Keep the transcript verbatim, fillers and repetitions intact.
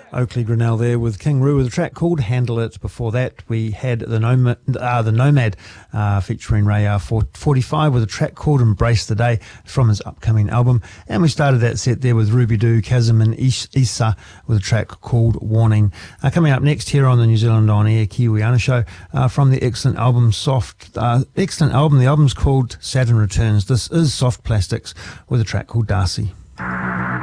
Oakley Grinnell there with King Roo with a track called Handle It. Before that, we had the Nomad, uh, the Nomad uh, featuring Ray R forty-five with a track called Embrace the Day from his upcoming album. And we started that set there with Ruby Doo, Kazim and Issa with a track called Warning. Uh, coming up next here on the New Zealand On Air Kiwiana Show uh, from the excellent album Soft, uh, excellent album. The album's called Saturn Returns. This is Soft Plastics with a track called Darcy.